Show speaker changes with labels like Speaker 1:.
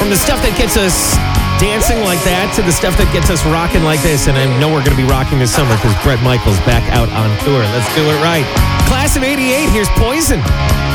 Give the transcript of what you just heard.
Speaker 1: From the stuff that gets us dancing like that to the stuff that gets us rocking like this. And I know we're going to be rocking this summer because Bret Michaels back out on tour. Let's do it right. Class of 88, here's Poison.